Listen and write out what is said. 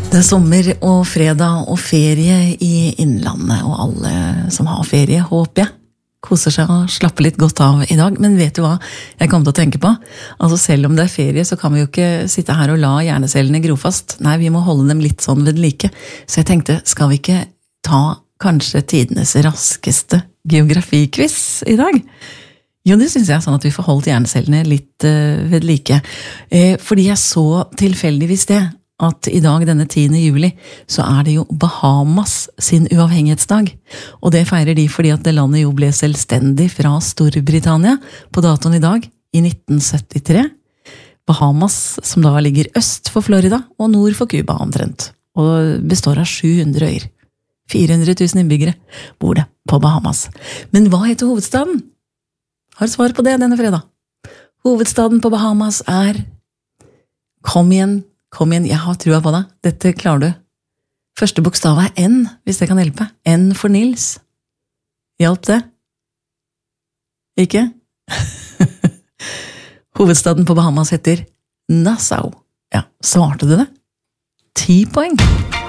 Det er sommer og fredag og ferie i innlandet, og alle som har ferie, håper jeg, koser seg og slapper litt godt av i dag. Men vet du hva jeg kom til å tenke på? Altså selv om det er ferie, så kan vi jo ikke sitte her og la hjernecellene gro fast. Nei, vi må holde dem litt sånn ved like. Så jeg tenkte, skal vi ikke ta kanskje tidenes raskeste geografikviss i dag? Jo, det synes jeg, sånn at vi får holdt hjernecellene litt ved like. Fordi jeg så tilfeldigvis det, at i dag, denne 10. juli, så er det jo Bahamas sin uavhengighetsdag. Og det feirer de fordi at det landet jo ble selvstendig fra Storbritannia på datoen i dag, i 1973. Bahamas, som da ligger øst for Florida og nord for Cuba omtrent, og består av 700 øyer. 400 000 innbyggere bor det på Bahamas. Men hva heter hovedstaden? Har svar på det denne fredag. Hovedstaden på Bahamas er... Kom igjen, jeg har trua på deg. Dette klarer du. Første bokstav er N, hvis det kan hjelpe. N for Nils. Hjalp det? Ikke? Hovedstaden på Bahamas heter Nassau. Ja, svarte du det? 10 poeng.